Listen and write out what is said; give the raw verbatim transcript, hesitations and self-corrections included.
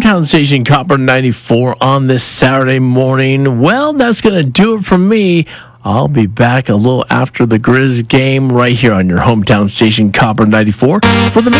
hometown station, Copper ninety-four, on this Saturday morning. Well, that's going to do it for me. I'll be back a little after the Grizz game right here on your hometown station, Copper ninety-four, for the